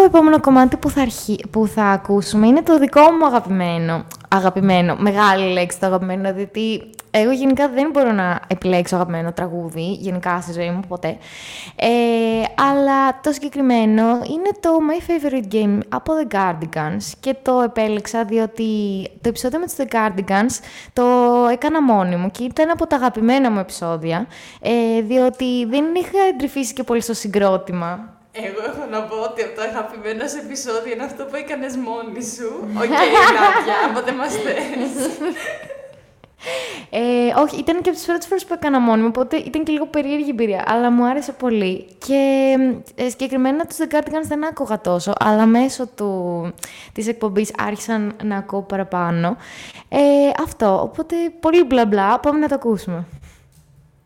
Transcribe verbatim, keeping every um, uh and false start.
επόμενο κομμάτι που θα, αρχί... που θα ακούσουμε είναι το δικό μου αγαπημένο. Αγαπημένο, μεγάλη λέξη το αγαπημένο, διότι εγώ γενικά δεν μπορώ να επιλέξω αγαπημένο τραγούδι, γενικά στη ζωή μου ποτέ. Ε, αλλά το συγκεκριμένο είναι το My Favorite Game από The Cardigans και το επέλεξα διότι το επεισόδιο με τους The Cardigans το έκανα μόνη μου και ήταν από τα αγαπημένα μου επεισόδια, ε, διότι δεν είχα εντρυφήσει και πολύ στο συγκρότημα. Εγώ έχω να πω ότι από το αγαπημένο σε επεισόδιο είναι αυτό που έκανες μόνη σου. Οκ, okay, Νάντια, όποτε μας θες. Ε, όχι, ήταν και από τις πρώτες φορές που έκανα μόνη μου, οπότε ήταν και λίγο περίεργη εμπειρία, αλλά μου άρεσε πολύ. Και ε, συγκεκριμένα τους The Cardigans δεν άκουγα τόσο, αλλά μέσω του, της εκπομπής άρχισαν να ακούω παραπάνω. Ε, αυτό, οπότε πολύ μπλα μπλα, πάμε να το ακούσουμε.